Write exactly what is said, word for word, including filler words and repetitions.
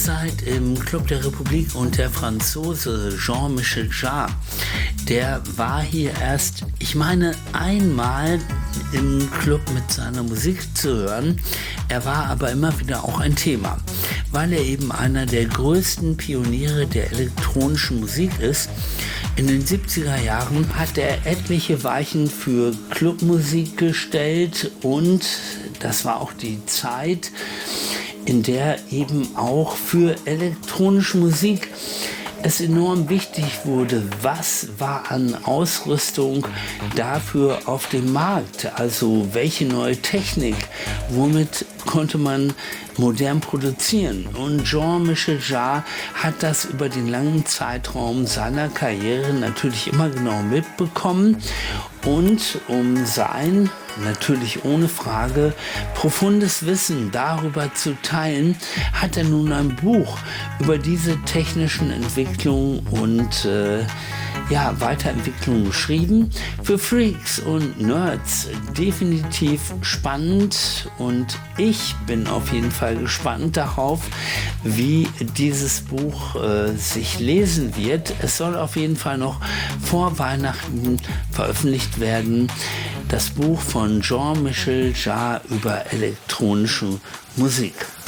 Zeit im Club der Republik und der Franzose Jean-Michel Jarre, der war hier erst, ich meine, einmal im Club mit seiner Musik zu hören. Er war aber immer wieder auch ein Thema, weil er eben einer der größten Pioniere der elektronischen Musik ist. In den siebziger Jahren hat er etliche Weichen für Clubmusik gestellt und das war auch die Zeit, in der eben auch für elektronische Musik es enorm wichtig wurde, was war an Ausrüstung dafür auf dem Markt, also welche neue Technik, womit konnte man modern produzieren. Und Jean-Michel Jarre hat das über den langen Zeitraum seiner Karriere natürlich immer genau mitbekommen und um sein, natürlich ohne Frage, profundes Wissen darüber zu teilen, hat er nun ein Buch über diese technischen Entwicklungen und äh, ja, Weiterentwicklungen geschrieben. Für Freaks und Nerds definitiv spannend und ich bin auf jeden Fall gespannt darauf, wie dieses Buch äh, sich lesen wird. Es soll auf jeden Fall noch vor Weihnachten veröffentlicht werden. Das Buch von Jean-Michel Jarre über elektronische Musik.